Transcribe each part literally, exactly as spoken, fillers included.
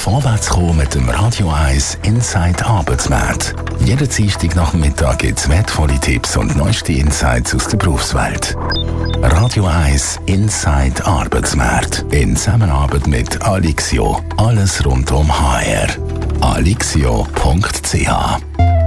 vorwärts kommen mit dem Radio eins Inside Arbeitsmarkt. Jeden Dienstag nach dem Mittag gibt es wertvolle Tipps und neueste Insights aus der Berufswelt. Radio eins Inside Arbeitsmarkt in Zusammenarbeit mit Alixio. Alles rund um H R. alixio punkt c h.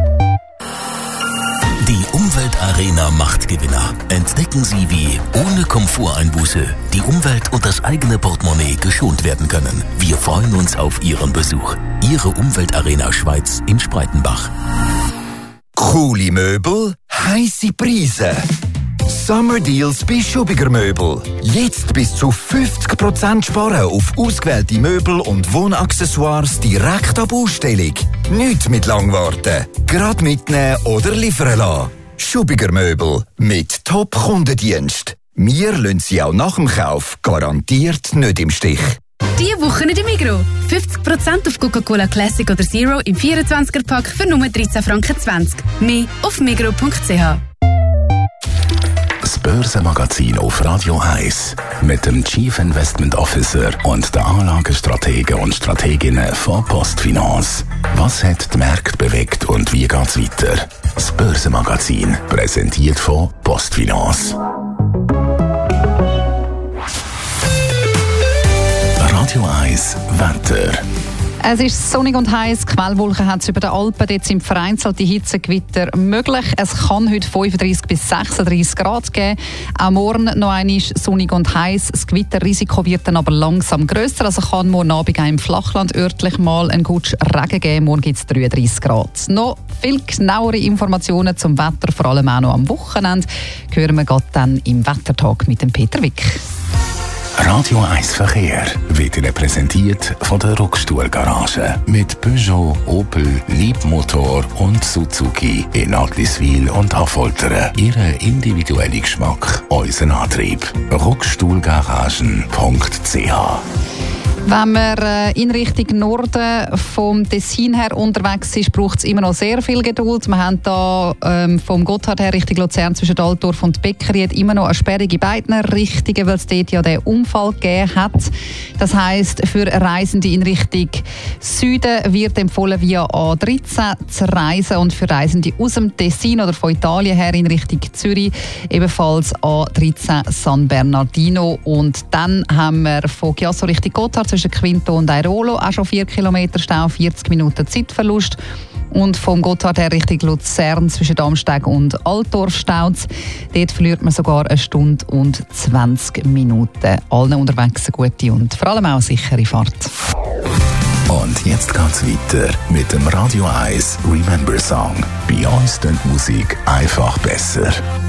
Die Umweltarena Machtgewinner. Entdecken Sie, wie ohne Komforteinbuße die Umwelt und das eigene Portemonnaie geschont werden können. Wir freuen uns auf Ihren Besuch. Ihre Umweltarena Schweiz in Spreitenbach. Coole Möbel, heisse Preise. Summer Deals bei Schubiger Möbel. Jetzt bis zu fünfzig Prozent sparen auf ausgewählte Möbel und Wohnaccessoires direkt ab Ausstellung. Nicht mit lang warten. Gerade mitnehmen oder liefern lassen. Schubiger Möbel mit Top-Kundendienst. Wir lassen Sie auch nach dem Kauf garantiert nicht im Stich. Diese Woche nicht im Migros. fünfzig Prozent auf Coca-Cola Classic oder Zero im vierundzwanziger-Pack für nur dreizehn Franken zwanzig. Mehr auf migros punkt c h. Das Börsenmagazin auf Radio eins mit dem Chief Investment Officer und den Anlagestrategen und Strateginnen von Postfinance. Was hat die Märkte bewegt und wie geht's weiter? Das Börsenmagazin, präsentiert von Postfinance. Radio eins Wetter. Es ist sonnig und heiß. Quellwolken hat es über den Alpen. Dort sind vereinzelte Hitzegewitter möglich. Es kann heute fünfunddreißig bis sechsunddreißig Grad geben. Auch morgen noch einmal sonnig und heiß. Das Gewitterrisiko wird dann aber langsam grösser. Also kann morgen Abend auch im Flachland örtlich mal einen Gutsch Regen geben. Morgen gibt es dreiunddreißig Grad. Noch viel genauere Informationen zum Wetter, vor allem auch noch am Wochenende, hören wir gerade dann im Wettertag mit dem Peter Wick. Radio eins Verkehr wird Ihnen präsentiert von der Ruckstuhl-Garage. Mit Peugeot, Opel, Liebmotor und Suzuki in Adliswil und Affoltern. Ihren individuellen Geschmack, unseren Antrieb. ruckstuhlgaragen punkt c h. Wenn man äh, in Richtung Norden vom Tessin her unterwegs ist, braucht es immer noch sehr viel Geduld. Wir haben da ähm, vom Gotthard her Richtung Luzern zwischen Altdorf und Beckeried immer noch eine Sperrung in beiden Richtungen, weil es dort ja den Unfall gegeben hat. Das heisst, für Reisende in Richtung Süden wird empfohlen, via A dreizehn zu reisen, und für Reisende aus dem Tessin oder von Italien her in Richtung Zürich ebenfalls A dreizehn San Bernardino. Und dann haben wir von Chiasso Richtung Gotthard zwischen Quinto und Airolo auch schon vier Kilometer Stau, vierzig Minuten Zeitverlust. Und vom Gotthard her Richtung Luzern zwischen Darmstadt und Altdorf staut. Dort verliert man sogar eine Stunde und zwanzig Minuten. Allen unterwegs eine gute und vor allem auch eine sichere Fahrt. Und jetzt geht's weiter mit dem Radio eins Remember Song. Bei uns klingt Musik einfach besser.